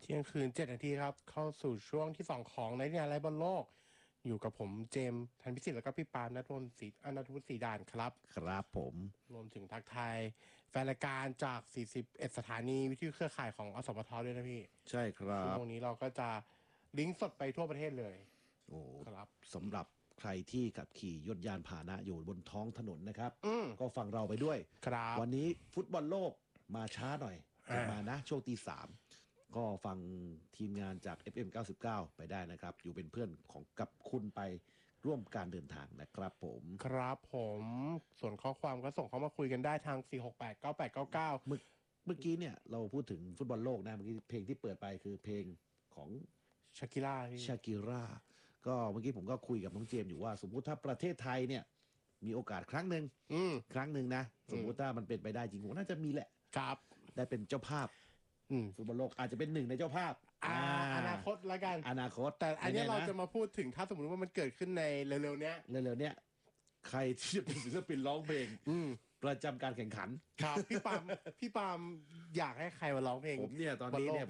ที่ยงคืน7 นาทีครับเข้าสู่ช่วงที่2ของในงานไร้บอลโลกอยู่กับผมเจมส์ธันพิสิทธิ์แล้วก็พี่ปาล์มณัฐวุฒิศรีด่านครับครับผมรวมถึงทักทายแฟนรายการจาก41สถานีวิทยุเครือข่ายของอสมทด้วยนะพี่ใช่ครัชั่วโมบงนี้เราก็จะลิงก์สดไปทั่วประเทศเลยโอ้ครับสำหรับใครที่ขับขี่ยนต์ยานพาหนะอยู่บนท้องถนนนะครับก็ฟังเราไปด้วยครับวันนี้ฟุตบอลโลกมาช้าหน่อยจะมานะช่วงตี 3ก็ฟังทีมงานจาก FM 99ไปได้นะครับอยู่เป็นเพื่อนของกับคุณไปร่วมการเดินทางนะครับผมครับผมส่วนข้อความก็ส่งเข้ามาคุยกันได้ทาง4689899 เมื่อกี้เนี่ยเราพูดถึงฟุตบอลโลกนะเมื่อกี้เพลงที่เปิดไปคือเพลงของชากิล่าพี่ชากิราก็เมื่อกี้ผมก็คุยกับน้องเจมส์อยู่ว่าสมมุติถ้าประเทศไทยเนี่ยมีโอกาสครั้งหนึ่งนะสมมุติถ้ามันเป็นไปได้จริงผมน่าจะมีแหละครับได้เป็นเจ้าภาพฟุตบอลโลกอาจจะเป็นหนึ่งในเจ้าภาพอนาคตแล้วกันอนาคตแต่อันนี้เราจะมาพูดถึงถ้าสมมติว่ามันเกิดขึ้นในเร็วๆเนี้ยใครที่จะเป็นศิลปินร้องเพลงประจำการแข่งขันครับพี่ปามอยากให้ใครมาร้องเพลงผมเนี่ยตอนนี้เนี่ย